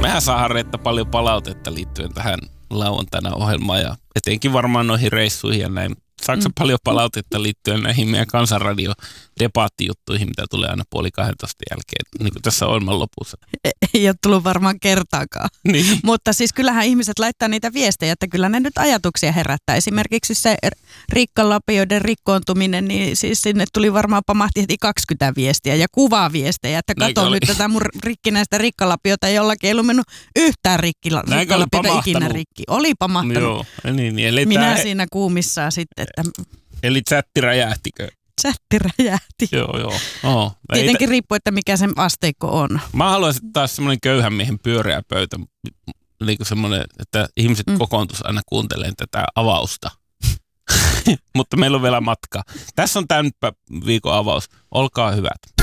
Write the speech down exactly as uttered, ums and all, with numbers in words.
Mehän saadaan Reetta paljon palautetta liittyen tähän lauantaina ohjelmaan ja etenkin varmaan noihin reissuihin ja näin. Saatko mm. paljon palautetta liittyen näihin meidän Kansanradio-debaattijuttuihin, mitä tulee aina puoli kahdentoista jälkeen, niin kuin tässä ohjelman lopussa? Ei ole tullut varmaan kertaakaan. Niin. Mutta siis kyllähän ihmiset laittaa niitä viestejä, että kyllä ne nyt ajatuksia herättää. Esimerkiksi se rikkalapioiden rikkoontuminen, niin siis sinne tuli varmaan pamahti heti kaksikymmentä viestiä ja kuvaviestejä, että kato nyt tätä mun rikkinäistä rikkalapiota, jollakin ei ollut mennyt yhtään rikki, rikkalapiota ikinä rikki. Oli pamahtanut. Joo, niin, niin. Eli Minä tää... siinä kuumissaan sitten, että... Eli chatti räjähtikö? Chatti räjähti. Joo, joo. Oh, Tietenkin riippuu, että mikä sen asteikko on. Mä haluaisin taas semmoinen köyhän miehen pyöreä pöytä, niin kuin semmoinen, että ihmiset mm. kokoontus aina kuuntelemaan tätä avausta. Mutta meillä on vielä matka. Tässä on tämän viikon avaus. Olkaa hyvät.